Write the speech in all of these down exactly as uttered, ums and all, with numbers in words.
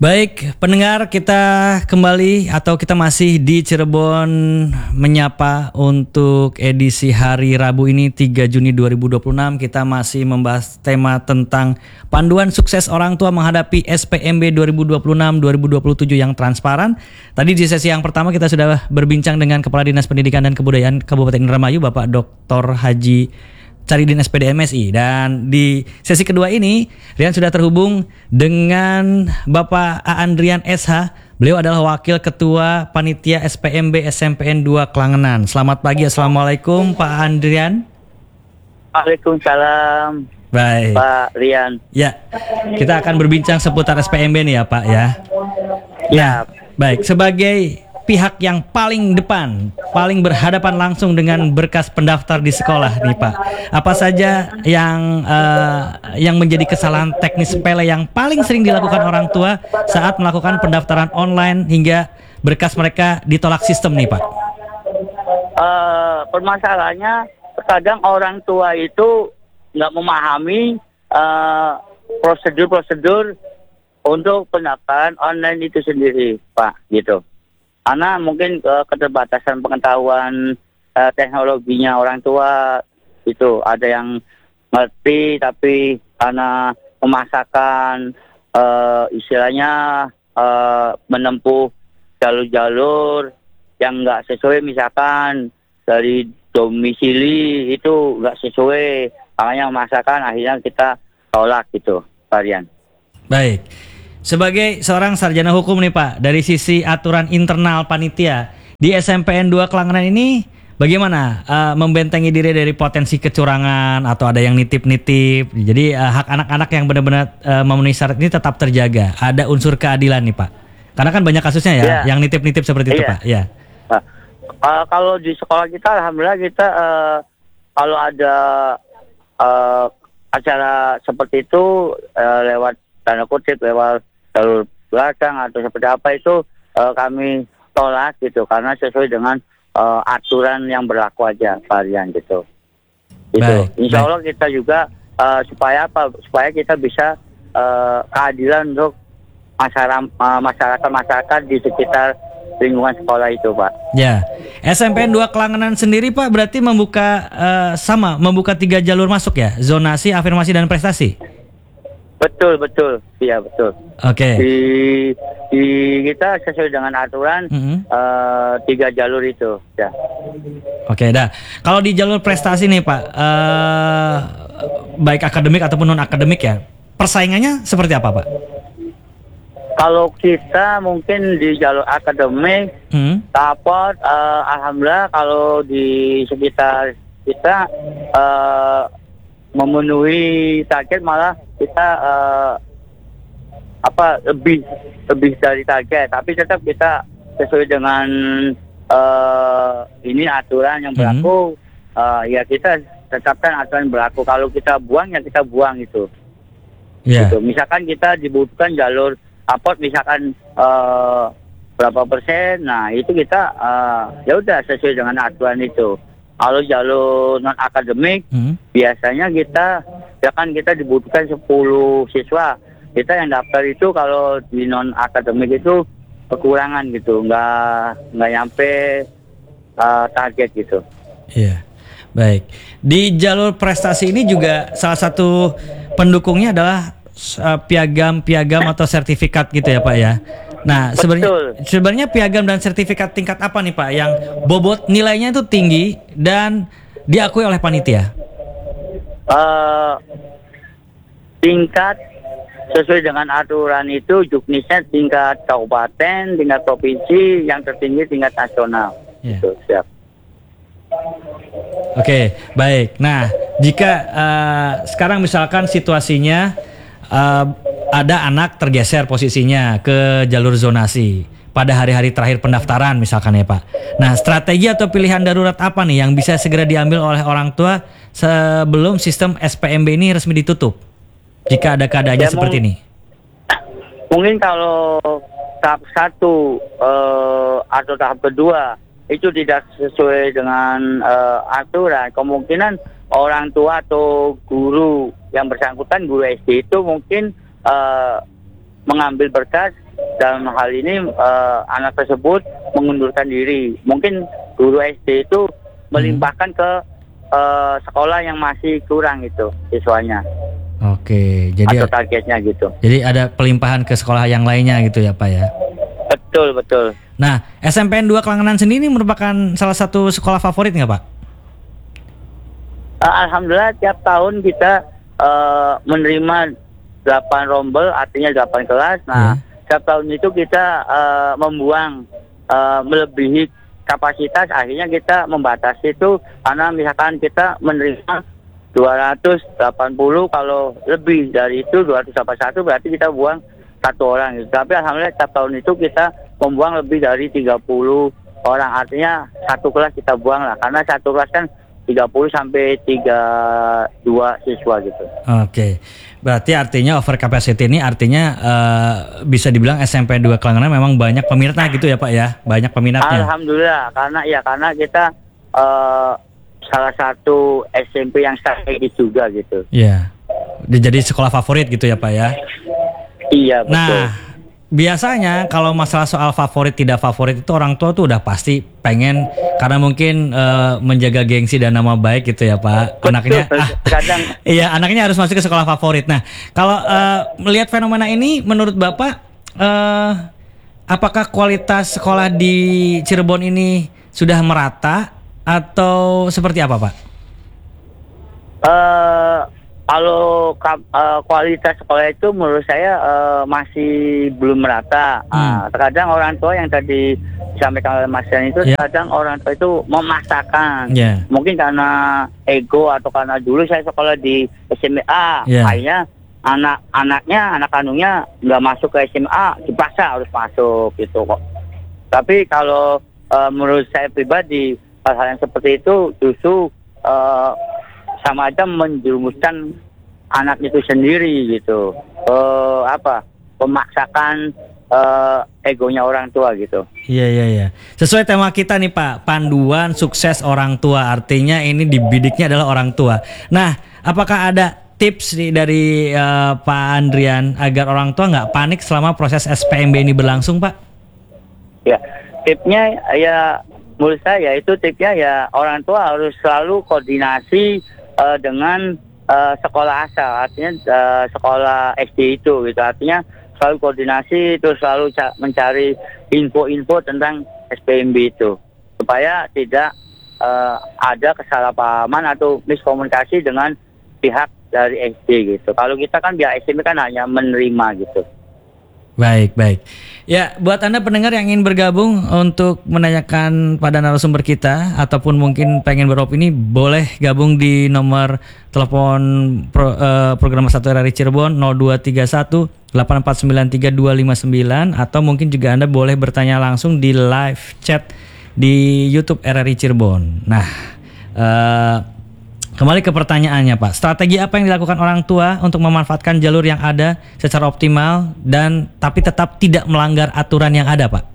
Baik, pendengar, kita kembali atau kita masih di Cirebon Menyapa untuk edisi hari Rabu ini tiga Juni dua ribu dua puluh enam. Kita masih membahas tema tentang panduan sukses orang tua menghadapi S P M B dua ribu dua puluh enam dua ribu dua puluh tujuh yang transparan. Tadi di sesi yang pertama kita sudah berbincang dengan Kepala Dinas Pendidikan dan Kebudayaan Kabupaten Indramayu, Bapak Doktor Haji Caridin S P D M Si, dan di sesi kedua ini Rian sudah terhubung dengan Bapak Aandrian S H. Beliau adalah Wakil Ketua Panitia S P M B S M P N dua Klangenan. Selamat pagi, Assalamualaikum Pak Aandrian. Waalaikumsalam. Baik Pak Rian. Ya, kita akan berbincang seputar S P M B nih ya Pak ya. Ya, baik, sebagai pihak yang paling depan, paling berhadapan langsung dengan berkas pendaftar di sekolah nih Pak, apa saja yang uh, yang menjadi kesalahan teknis sepele yang paling sering dilakukan orang tua saat melakukan pendaftaran online hingga berkas mereka ditolak sistem nih Pak? Uh, permasalahannya terkadang orang tua itu nggak memahami uh, prosedur-prosedur untuk pendaftaran online itu sendiri Pak, gitu. Karena mungkin uh, keterbatasan pengetahuan uh, teknologinya orang tua itu, ada yang ngerti tapi karena memaksakan uh, istilahnya uh, menempuh jalur-jalur yang nggak sesuai, misalkan dari domisili itu nggak sesuai, makanya memaksakan, akhirnya kita tolak gitu, varian. Baik. Sebagai seorang sarjana hukum nih Pak, dari sisi aturan internal panitia di S M P N dua Klangenan ini bagaimana uh, membentengi diri dari potensi kecurangan atau ada yang nitip-nitip? Jadi uh, hak anak-anak yang benar-benar uh, memenuhi syarat ini tetap terjaga. Ada unsur keadilan nih Pak. Karena kan banyak kasusnya ya, yeah. yang nitip-nitip seperti itu yeah. Pak. Ya. Uh, uh, kalau di sekolah kita, alhamdulillah kita uh, kalau ada uh, acara seperti itu uh, lewat tanda kutip lewat jalur belakang atau seperti apa itu uh, kami tolak gitu, karena sesuai dengan uh, aturan yang berlaku aja varian gitu. Gitu. Insya Allah kita juga uh, supaya apa? Supaya kita bisa uh, keadilan untuk masyarakat uh, masyarakat masyarakat di sekitar lingkungan sekolah itu Pak. Ya, S M P N dua Klangenan sendiri Pak berarti membuka uh, sama membuka tiga jalur masuk ya, zonasi, afirmasi dan prestasi. Betul, betul. Iya, betul. Oke. Okay. Di, di kita sesuai dengan aturan mm-hmm. uh, tiga jalur itu. Ya. Oke, okay, dah. Kalau di jalur prestasi nih Pak, uh, baik akademik ataupun non akademik ya, persaingannya seperti apa Pak? Kalau kita mungkin di jalur akademik, hmm. dapat uh, alhamdulillah kalau di sekitar kita uh, memenuhi target, malah kita uh, apa lebih lebih dari target, tapi tetap kita sesuai dengan uh, ini aturan yang berlaku. Hmm. Uh, ya kita tetapkan aturan yang berlaku. Kalau kita buang ya kita buang itu. Yeah. Gitu. Misalkan kita dibutuhkan jalur apot misalkan uh, berapa persen, nah itu kita uh, ya udah sesuai dengan aturan itu. Kalau jalur non akademik, hmm. biasanya kita, ya kan kita dibutuhkan sepuluh siswa. Kita yang daftar itu kalau di non akademik itu kekurangan gitu, nggak nggak nyampe uh, target gitu. Iya, baik. Di jalur prestasi ini juga salah satu pendukungnya adalah uh, piagam-piagam atau sertifikat gitu ya Pak ya. Nah, sebenarnya sebenarnya piagam dan sertifikat tingkat apa nih Pak yang bobot nilainya itu tinggi dan diakui oleh panitia? Uh, tingkat sesuai dengan aturan itu juknisnya tingkat kabupaten, tingkat provinsi, yang tertinggi tingkat nasional. Yeah. Gitu, siap. Oke, okay, baik. Nah, jika uh, sekarang misalkan situasinya uh, ada anak tergeser posisinya ke jalur zonasi pada hari-hari terakhir pendaftaran misalkan ya Pak. Nah, strategi atau pilihan darurat apa nih yang bisa segera diambil oleh orang tua sebelum sistem S P M B ini resmi ditutup? Jika ada keadaannya ya, seperti ini. Mungkin kalau tahap satu uh, atau tahap kedua itu tidak sesuai dengan uh, aturan, kemungkinan orang tua atau guru yang bersangkutan, guru S D itu mungkin Uh, mengambil berkas dalam hal ini uh, anak tersebut mengundurkan diri. Mungkin guru S D itu melimpahkan ke uh, sekolah yang masih kurang gitu siswanya. Oke, jadi atau targetnya gitu. Jadi ada pelimpahan ke sekolah yang lainnya gitu ya Pak ya? Betul, betul. Nah, S M P N dua Klangenan sendiri merupakan salah satu sekolah favorit nggak Pak? Uh, Alhamdulillah tiap tahun kita uh, menerima delapan rombel, artinya delapan kelas. Nah, yeah. Setiap tahun itu kita uh, membuang uh, melebihi kapasitas, akhirnya kita membatasi itu karena misalkan kita menerima dua ratus delapan puluh, kalau lebih dari itu dua ratus delapan puluh satu berarti kita buang satu orang gitu. Tapi alhamdulillah setiap tahun itu kita membuang lebih dari tiga puluh orang, artinya satu kelas kita buang lah, karena satu kelas kan tiga puluh sampai tiga puluh dua siswa gitu. Oke. Berarti artinya over capacity ini artinya uh, bisa dibilang S M P dua Klangenan memang banyak peminatnya gitu ya Pak ya? Banyak peminatnya. Alhamdulillah, karena ya karena kita uh, salah satu S M P yang strategis juga gitu. Iya. Jadi sekolah favorit gitu ya Pak ya? Iya, betul. Nah, biasanya kalau masalah soal favorit tidak favorit itu orang tua tuh udah pasti pengen, karena mungkin uh, menjaga gengsi dan nama baik gitu ya Pak. Betul, anaknya ah, kadang iya, anaknya harus masuk ke sekolah favorit. Nah, kalau uh, melihat fenomena ini menurut Bapak uh, apakah kualitas sekolah di Cirebon ini sudah merata atau seperti apa Pak? Uh, Kalau uh, kualitas sekolah itu menurut saya uh, masih belum merata. Hmm. Uh, terkadang orang tua yang tadi disampaikan oleh Mas Yan itu, yeah. Terkadang orang tua itu memaksakan. Yeah. Mungkin karena ego atau karena dulu saya sekolah di S M A, yeah. Akhirnya anak-anaknya, anak kandungnya nggak masuk ke S M A, dipaksa harus masuk gitu kok. Tapi kalau uh, menurut saya pribadi, hal-hal yang seperti itu justru uh, sama aja menjerumuskan anak itu sendiri gitu, uh, apa memaksakan uh, egonya orang tua gitu. Iya iya iya. Sesuai tema kita nih Pak, panduan sukses orang tua, artinya ini dibidiknya adalah orang tua. Nah, apakah ada tips nih dari uh, Pak Andrian agar orang tua nggak panik selama proses S P M B ini berlangsung Pak? Ya, tipnya ya menurut saya itu tipnya ya orang tua harus selalu koordinasi Uh, dengan uh, sekolah asal, artinya uh, sekolah S D itu gitu, artinya selalu koordinasi, terus selalu ca- mencari info-info tentang S P M B itu supaya tidak uh, ada kesalahpahaman atau miskomunikasi dengan pihak dari S D gitu. Kalau kita kan pihak S D kan hanya menerima gitu. Baik, baik. Ya, buat Anda pendengar yang ingin bergabung untuk menanyakan pada narasumber kita ataupun mungkin pengen beropini, boleh gabung di nomor telepon pro, uh, program satu R R I Cirebon nol dua tiga satu delapan empat sembilan tiga dua lima sembilan, atau mungkin juga Anda boleh bertanya langsung di live chat di YouTube R R I Cirebon. Nah, uh, kembali ke pertanyaannya Pak, strategi apa yang dilakukan orang tua untuk memanfaatkan jalur yang ada secara optimal dan tapi tetap tidak melanggar aturan yang ada Pak?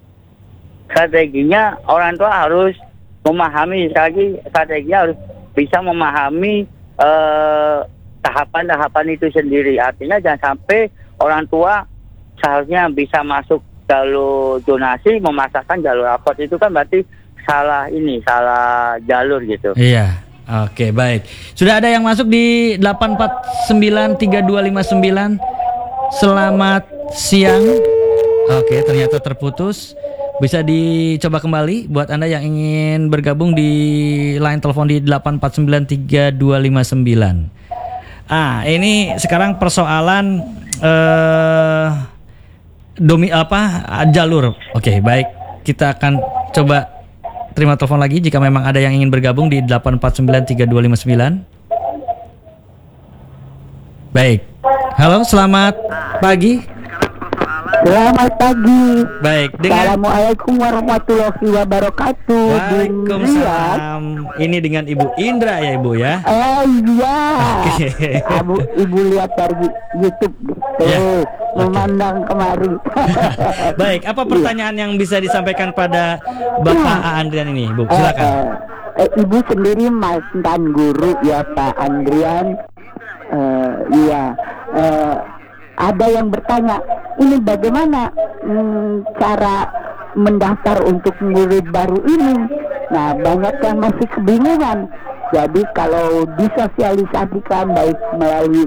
Strateginya orang tua harus memahami, sekali lagi strateginya harus bisa memahami eh, tahapan-tahapan itu sendiri. Artinya jangan sampai orang tua seharusnya bisa masuk jalur donasi, memasakkan jalur rapot, itu kan berarti salah ini, salah jalur gitu. Iya. Oke, baik. Sudah ada yang masuk di delapan empat sembilan tiga dua lima sembilan. Selamat siang. Oke, ternyata terputus. Bisa dicoba kembali buat Anda yang ingin bergabung di line telepon di delapan empat sembilan tiga dua lima sembilan. Ah, ini sekarang persoalan eh domi apa jalur. Oke, baik. Kita akan coba terima telepon lagi jika memang ada yang ingin bergabung di delapan empat sembilan tiga dua lima sembilan. Baik. Halo, selamat pagi. Selamat pagi. Baik, dengan Assalamualaikum warahmatullahi wabarakatuh. Waalaikumsalam. Ini dengan Ibu Indra ya Ibu ya? Eh iya. Oke. Ibu, Ibu lihat dari YouTube gitu, ya. memandang okay. kemari. Baik, apa pertanyaan yang bisa disampaikan pada Bapak A. Andrian ini, Bu? Silakan. Eh, eh, eh, Ibu sendiri mantan guru ya Pak Andrian. Eh, iya. Eh, ada yang bertanya, ini bagaimana hmm, cara mendaftar untuk murid baru ini. Nah, banyak yang masih kebingungan. Jadi kalau disosialisasikan baik melalui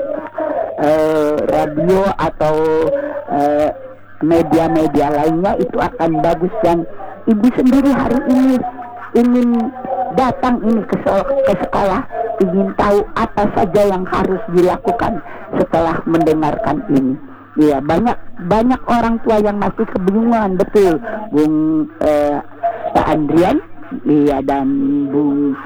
uh, radio atau uh, media-media lainnya itu akan bagus. Dan ibu sendiri hari ini ingin datang ini ke, ke sekolah, ingin tahu apa saja yang harus dilakukan setelah mendengarkan ini. Iya, banyak banyak orang tua yang masih kebingungan, betul, Bung eh, Pak Andrian, iya, dan Bung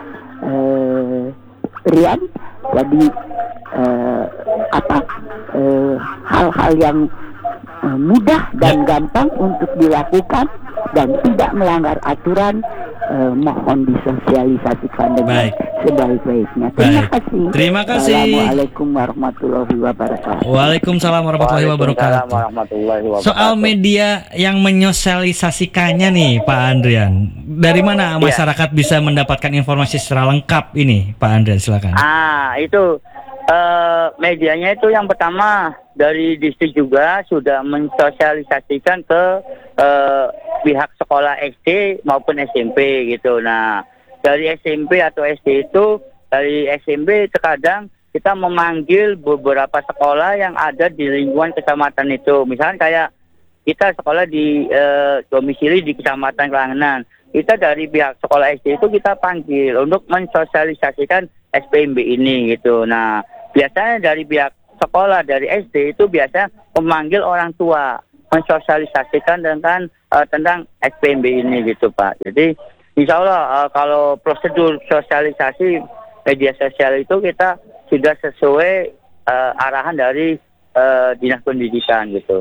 eh, Rian. Jadi eh, apa eh, hal-hal yang eh, mudah dan gampang untuk dilakukan dan tidak melanggar aturan, eh, mohon disosialisasikan dengan sebaik-baiknya. Terima Baik. kasih. Terima kasih. Assalamualaikum warahmatullahi wabarakatuh. Waalaikumsalam warahmatullahi wabarakatuh. warahmatullahi wabarakatuh. Soal media yang menyosialisasikannya nih Pak Andrian, dari mana masyarakat bisa mendapatkan informasi secara lengkap ini Pak Andrian, silakan. Ah, itu uh, medianya itu yang pertama dari distrik juga sudah mensosialisasikan ke uh, pihak sekolah S D maupun S M P gitu. Nah, dari S M P atau S D itu, dari S M P terkadang kita memanggil beberapa sekolah yang ada di lingkungan kecamatan itu. Misalnya kayak kita sekolah di uh, domisili di Kecamatan Kelangenan. Kita dari pihak sekolah S D itu kita panggil untuk mensosialisasikan S P M B ini gitu. Nah, biasanya dari pihak sekolah dari S D itu biasa memanggil orang tua, mensosialisasikan tentang uh, tentang S P M B ini gitu Pak. Jadi insya Allah uh, kalau prosedur sosialisasi media sosial itu kita sudah sesuai uh, arahan dari uh, Dinas Pendidikan gitu.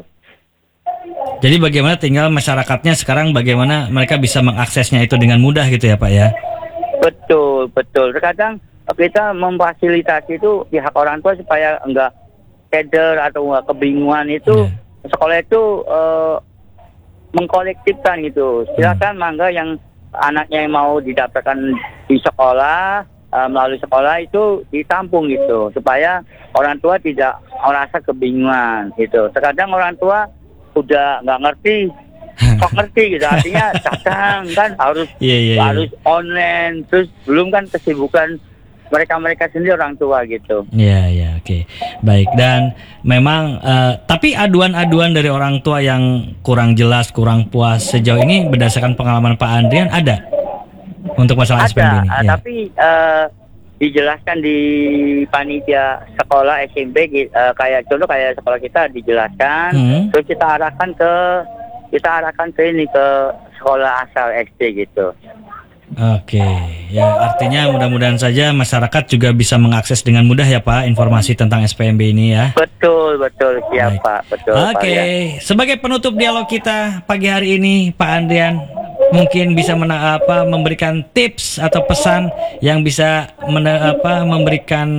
Jadi bagaimana tinggal masyarakatnya sekarang, bagaimana mereka bisa mengaksesnya itu dengan mudah gitu ya Pak ya? Betul, betul. Terkadang kita memfasilitasi itu pihak orang tua supaya enggak keder atau enggak kebingungan itu, yeah. Sekolah itu uh, mengkolektifkan gitu. Silakan hmm. mangga yang anaknya yang mau didaftarkan di sekolah, uh, melalui sekolah itu ditampung gitu, supaya orang tua tidak merasa kebingungan gitu. Terkadang orang tua udah nggak ngerti, kok ngerti gitu, artinya datang kan harus yeah, yeah, harus yeah. online, terus belum kan kesibukan mereka-mereka sendiri orang tua gitu. Iya, yeah, iya, yeah, oke. Okay. Baik, dan memang uh, tapi aduan-aduan dari orang tua yang kurang jelas, kurang puas sejauh ini berdasarkan pengalaman Pak Andrian ada untuk masalah ada, S P M B ini? Ada, ya. Tapi uh, dijelaskan di panitia sekolah S M P, uh, kayak contoh kayak sekolah kita dijelaskan, hmm. terus kita arahkan ke kita arahkan ke ini ke sekolah asal S D gitu. Oke, ya artinya mudah-mudahan saja masyarakat juga bisa mengakses dengan mudah ya Pak informasi tentang S P M B ini ya. Betul, betul, siap Baik. Pak, betul. Oke, Pak, sebagai penutup dialog kita pagi hari ini, Pak Andrian mungkin bisa mena- apa, memberikan tips atau pesan yang bisa mena- apa, memberikan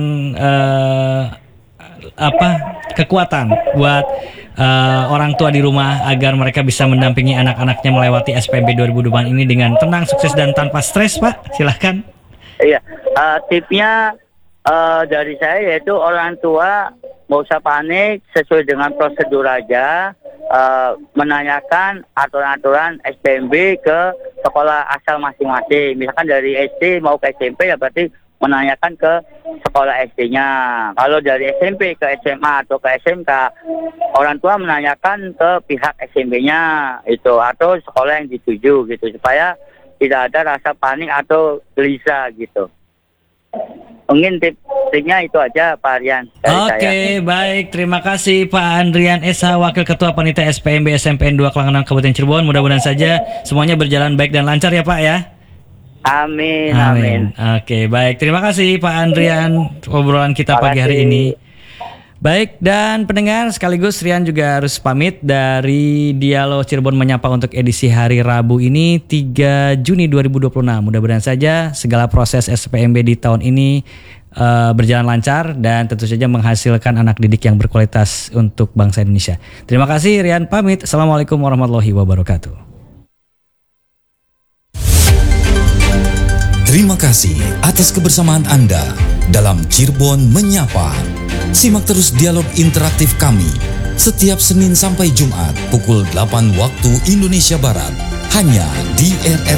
uh, apa kekuatan buat uh, orang tua di rumah agar mereka bisa mendampingi anak-anaknya melewati S P M B dua ribu dua puluh ini dengan tenang, sukses dan tanpa stres, Pak. Silahkan. Iya, uh, tipnya uh, dari saya yaitu orang tua nggak usah panik, sesuai dengan prosedur aja, uh, menanyakan aturan-aturan S P M B ke sekolah asal masing-masing. Misalkan dari S D mau ke S M P ya berarti menanyakan ke sekolah S D-nya. Kalau dari S M P ke S M A atau ke S M K, orang tua menanyakan ke pihak S M B-nya itu atau sekolah yang dituju gitu, supaya tidak ada rasa panik atau gelisah gitu. Mungkin tip-tipnya itu aja Pak Aryan. Oke, okay, baik. Terima kasih Pak Andrian Esa, Wakil Ketua Panitia S P M B S M P N dua Kelangenan Kabupaten Cirebon. Mudah-mudahan saja semuanya berjalan baik dan lancar ya Pak ya. Amin, amin. amin. Oke, baik. Terima kasih Pak Andrian obrolan kita pagi hari ini. Baik, dan pendengar sekaligus Rian juga harus pamit dari Dialog Cirebon Menyapa untuk edisi hari Rabu ini tiga Juni dua ribu dua puluh enam. Mudah-mudahan saja segala proses S P M B di tahun ini uh, berjalan lancar dan tentu saja menghasilkan anak didik yang berkualitas untuk bangsa Indonesia. Terima kasih, Rian pamit. Assalamualaikum warahmatullahi wabarakatuh. Terima kasih atas kebersamaan Anda dalam Cirebon Menyapa. Simak terus dialog interaktif kami setiap Senin sampai Jumat pukul delapan waktu Indonesia Barat hanya di R R